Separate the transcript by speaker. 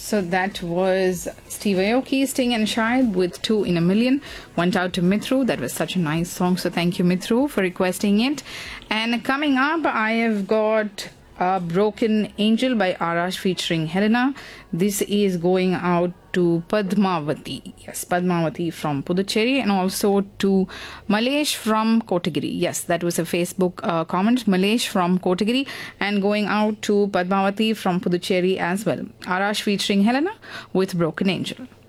Speaker 1: So that was Steve Aoki, Sting and Shahid with 2 in a Million. Went out to Mithru. That was such a nice song. So thank you, Mithru, for requesting it. And coming up, I have got Broken Angel by Arash featuring Helena. This is going out to Padmavati. Yes, Padmavati from Puducherry, and also to Malesh from Kotagiri. Yes, that was a Facebook comment. Malesh from Kotagiri, and going out to Padmavati from Puducherry as well. Arash featuring Helena with Broken Angel.